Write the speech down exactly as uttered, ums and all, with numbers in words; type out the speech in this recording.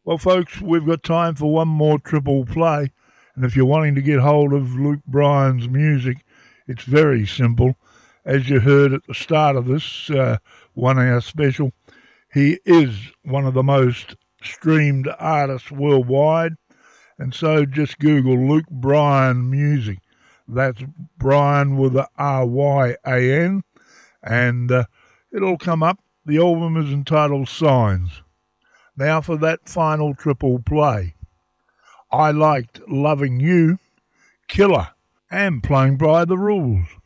Well, folks, we've got time for one more triple play. And if you're wanting to get hold of Luke Bryan's music, it's very simple. As you heard at the start of this uh, one-hour special, he is one of the most streamed artists worldwide. And so just Google Luke Bryan music. That's Bryan with a R Y A N. And uh, it'll come up. The album is entitled Signs. Now for that final triple play. I liked Loving You, Killer, and Playing by the Rules.